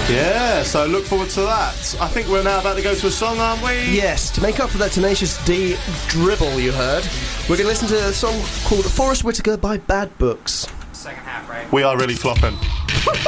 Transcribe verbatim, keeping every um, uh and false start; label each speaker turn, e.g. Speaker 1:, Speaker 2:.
Speaker 1: Yeah, so look forward to that. I think we're now about to go to a song, aren't we?
Speaker 2: Yes, to make up for that Tenacious D dribble you heard, we're going to listen to a song called Forest Whitaker by Bad Books.
Speaker 3: Second half, right?
Speaker 1: We are really flopping.